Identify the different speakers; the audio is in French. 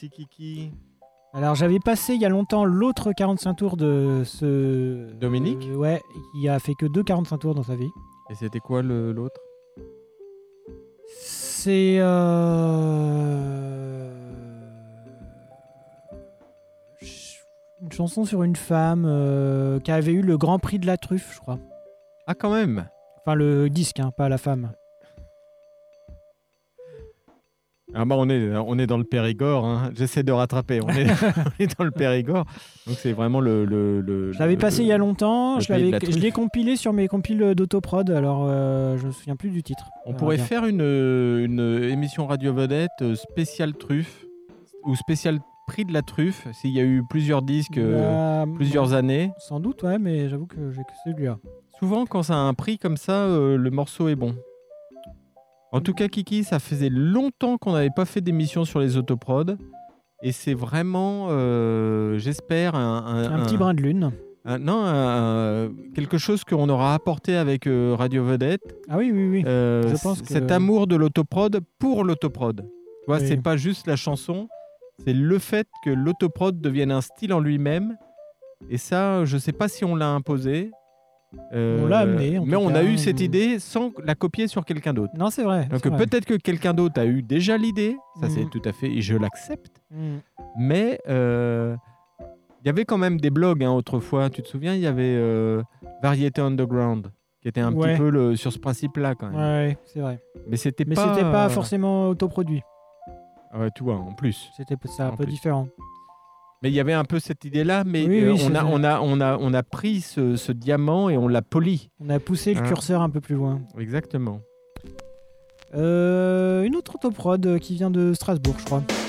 Speaker 1: Merci Kiki.
Speaker 2: Alors, j'avais passé il y a longtemps l'autre 45 tours de ce...
Speaker 1: Dominique
Speaker 2: ouais, il a fait que 2 45 tours dans sa vie.
Speaker 1: Et c'était quoi l'autre?
Speaker 2: C'est... une chanson sur une femme qui avait eu le Grand Prix de la truffe, je crois.
Speaker 1: Ah, quand même.
Speaker 2: Enfin, le disque, hein, pas la femme.
Speaker 1: Ah bah on est dans le Périgord, hein. J'essaie de rattraper. On est dans le Périgord, donc c'est vraiment le.
Speaker 2: Je l'avais passé il y a longtemps.
Speaker 1: le
Speaker 2: Je
Speaker 1: pays de la truffe.
Speaker 2: l'ai compilé sur mes compiles d'autoprod. Alors je me souviens plus du titre.
Speaker 1: On pourrait
Speaker 2: bien.
Speaker 1: faire une émission radio vedette spéciale truffe ou spéciale prix de la truffe s'il y a eu plusieurs disques, plusieurs années.
Speaker 2: Sans doute, ouais, mais j'avoue que j'ai que celui-là.
Speaker 1: Souvent, quand ça a un prix comme ça, le morceau est bon. En tout cas, Kiki, ça faisait longtemps qu'on n'avait pas fait d'émission sur les autoprods. Et c'est vraiment, j'espère,
Speaker 2: Un petit brin de lune.
Speaker 1: Quelque chose qu'on aura apporté avec Radio Vedette.
Speaker 2: Ah oui, oui, oui. Je pense que...
Speaker 1: Cet amour de l'autoprod pour l'autoprod. Tu vois,
Speaker 2: Oui.
Speaker 1: c'est pas juste la chanson, c'est le fait que l'autoprod devienne un style en lui-même. Et ça, je sais pas si on l'a imposé.
Speaker 2: On l'a amené, en
Speaker 1: mais
Speaker 2: tout
Speaker 1: on
Speaker 2: cas.
Speaker 1: a eu cette idée sans la copier sur quelqu'un d'autre.
Speaker 2: Non, c'est vrai.
Speaker 1: Donc
Speaker 2: c'est vrai.
Speaker 1: peut-être que quelqu'un d'autre a eu déjà l'idée, ça c'est tout à fait, et je l'accepte. Mais il y avait quand même des blogs autrefois, tu te souviens, il y avait Variété Underground, qui était un petit peu sur ce principe-là quand même.
Speaker 2: Ouais, c'est vrai.
Speaker 1: Mais c'était
Speaker 2: Mais
Speaker 1: pas...
Speaker 2: c'était pas forcément autoproduit.
Speaker 1: Tu vois, en plus.
Speaker 2: C'était un
Speaker 1: En
Speaker 2: peu
Speaker 1: plus.
Speaker 2: différent.
Speaker 1: Mais il y avait un peu cette idée-là, mais
Speaker 2: Oui, oui,
Speaker 1: on a pris ce diamant et on l'a poli.
Speaker 2: On a poussé le curseur un peu plus loin.
Speaker 1: Exactement.
Speaker 2: Une autre autoprod qui vient de Strasbourg, je crois.